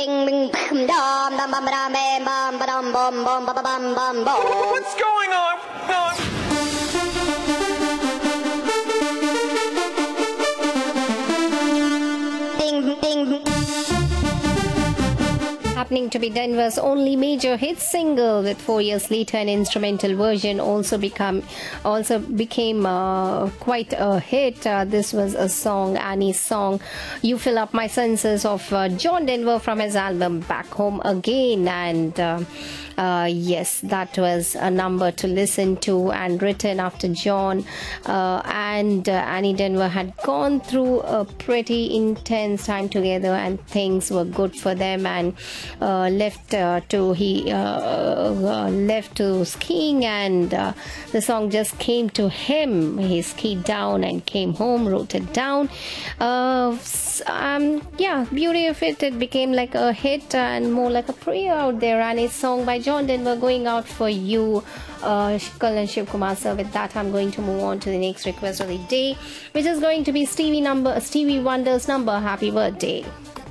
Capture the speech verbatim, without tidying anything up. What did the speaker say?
bing bing bam dam dam bam bam bam bam bam bam bam bam bam bam. What's going on? Uh, Ding ding. Happening to be Denver's only major hit single, with four years later an instrumental version also become also became uh, quite a hit. Uh, this was a song, Annie's song, "You Fill Up My Senses" of uh, John Denver from his album Back Home Again, and uh, uh, yes, that was a number to listen to and written after John uh, and uh, Annie Denver had gone through a pretty intense time together, and things were good for them, and uh, left uh, to he uh, uh, left to skiing, and uh, the song just came to him. He skied down and came home, wrote it down. Uh, um, yeah, beauty of it, it became like a hit and more like a prayer out there. And a song by John Denver going out for you, uh, Kalan Shiv Kumar sir. With that, I'm going to move on to the next request of the day, which is going to be Stevie number Stevie Wonder's number. Happy birthday.